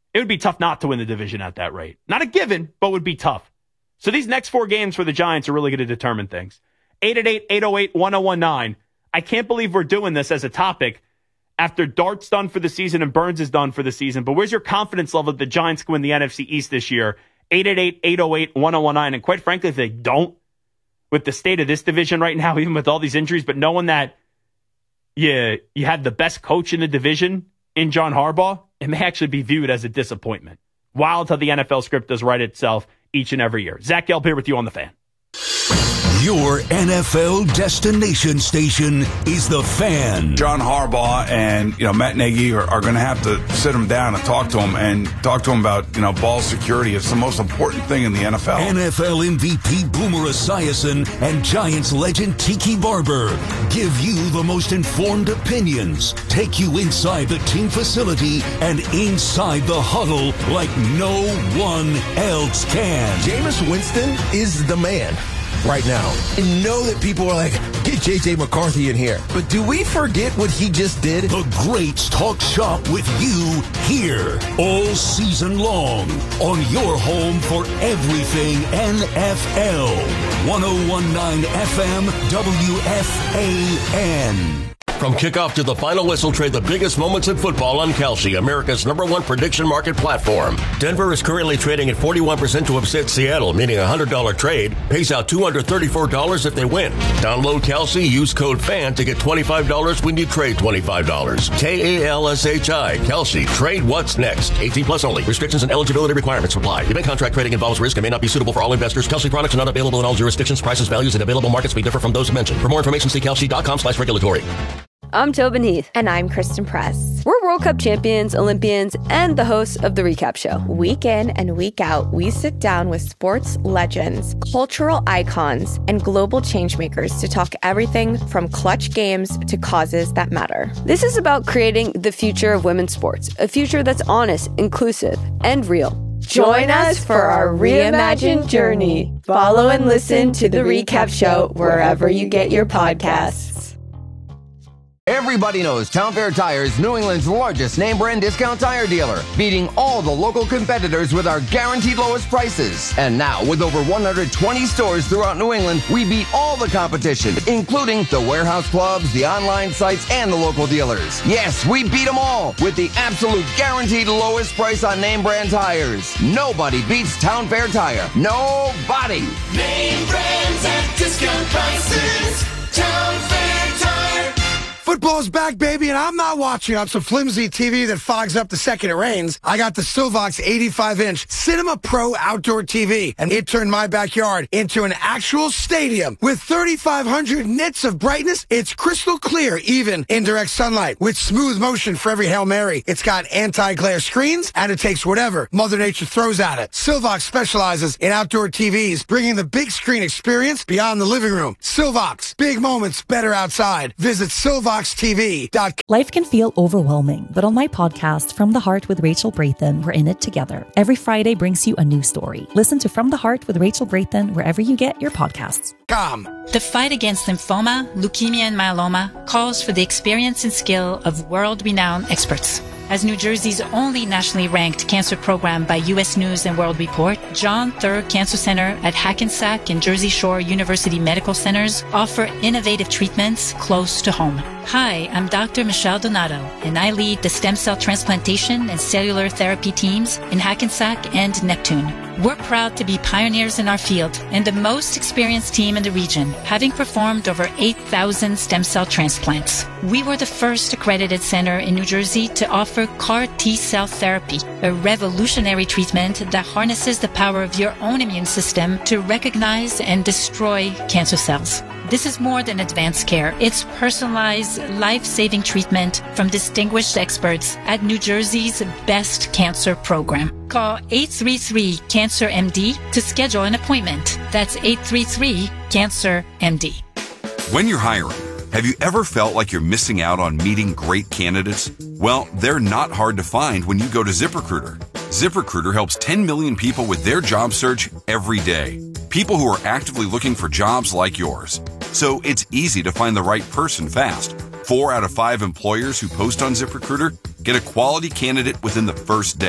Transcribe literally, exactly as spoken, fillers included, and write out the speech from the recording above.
it would be tough not to win the division at that rate. Not a given, but would be tough. So these next four games for the Giants are really going to determine things. eight eight eight, eight oh eight, one oh one nine. I can't believe we're doing this as a topic after Dart's done for the season and Burns is done for the season. But where's your confidence level that the Giants can win the N F C East this year? eight eight eight, eight oh eight, one oh one nine. And quite frankly, if they don't, with the state of this division right now, even with all these injuries, but knowing that you, you had the best coach in the division in John Harbaugh, it may actually be viewed as a disappointment. Wild how the N F L script does write itself each and every year. Zach Gelb here with you on The Fan. Your N F L destination station is The Fan. John Harbaugh and, you know, Matt Nagy are, are going to have to sit him down and talk to him and talk to him about, you know, ball security. It's the most important thing in the N F L. N F L M V P Boomer Esiason and Giants legend Tiki Barber give you the most informed opinions, take you inside the team facility and inside the huddle like no one else can. Jameis Winston is the man right now. And know that people are like, get J J McCarthy in here. But do we forget what he just did? The greats talk shop with you here all season long on your home for everything N F L. ten nineteen F M W F A N. From kickoff to the final whistle, trade the biggest moments in football on Kalshi, America's number one prediction market platform. Denver is currently trading at forty-one percent to upset Seattle, meaning a one hundred dollars trade pays out two hundred thirty-four dollars if they win. Download Kalshi, use code FAN to get twenty-five dollars when you trade twenty-five dollars. K A L S H I, Kalshi. Trade what's next. eighteen plus only. Restrictions and eligibility requirements apply. Event contract trading involves risk and may not be suitable for all investors. Kalshi products are not available in all jurisdictions. Prices, values, and available markets may differ from those mentioned. For more information, see Kalshi.com slash regulatory. I'm Tobin Heath. And I'm Kristen Press. We're World Cup champions, Olympians, and the hosts of The Recap Show. Week in and week out, we sit down with sports legends, cultural icons, and global changemakers to talk everything from clutch games to causes that matter. This is about creating the future of women's sports, a future that's honest, inclusive, and real. Join us for our reimagined journey. Follow and listen to The Recap Show wherever you get your podcasts. Everybody knows Town Fair Tire is New England's largest name brand discount tire dealer, beating all the local competitors with our guaranteed lowest prices. And now, with over one hundred twenty stores throughout New England, we beat all the competition, including the warehouse clubs, the online sites, and the local dealers. Yes, we beat them all with the absolute guaranteed lowest price on name brand tires. Nobody beats Town Fair Tire. Nobody. Name brands at discount prices. Town Fair Tire. Football's back, baby, and I'm not watching on some flimsy T V that fogs up the second it rains. I got the Silvox eighty-five inch Cinema Pro outdoor T V, and it turned my backyard into an actual stadium. With thirty-five hundred nits of brightness, it's crystal clear, even in direct sunlight. With smooth motion for every Hail Mary, it's got anti-glare screens, and it takes whatever Mother Nature throws at it. Silvox specializes in outdoor T Vs, bringing the big screen experience beyond the living room. Silvox, big moments better outside. Visit Silvox T V dot com. Life can feel overwhelming, but on my podcast, From the Heart with Rachel Braithen, we're in it together. Every Friday brings you a new story. Listen to From the Heart with Rachel Braithen wherever you get your podcasts. Com. The fight against lymphoma, leukemia, and myeloma calls for the experience and skill of world-renowned experts. As New Jersey's only nationally ranked cancer program by U S News and World Report, John Thurr Cancer Center at Hackensack and Jersey Shore University Medical Centers offer innovative treatments close to home. Hi, I'm Doctor Michelle Donato, and I lead the stem cell transplantation and cellular therapy teams in Hackensack and Neptune. We're proud to be pioneers in our field and the most experienced team in the region, having performed over eight thousand stem cell transplants. We were the first accredited center in New Jersey to offer C A R T-cell therapy, a revolutionary treatment that harnesses the power of your own immune system to recognize and destroy cancer cells. This is more than advanced care. It's personalized, life-saving treatment from distinguished experts at New Jersey's best cancer program. Call eight three three, cancer M D to schedule an appointment. That's eight three three, cancer M D. When you're hiring, have you ever felt like you're missing out on meeting great candidates? Well, they're not hard to find when you go to ZipRecruiter. ZipRecruiter helps ten million people with their job search every day. People who are actively looking for jobs like yours. So it's easy to find the right person fast. Four out of five employers who post on ZipRecruiter get a quality candidate within the first day.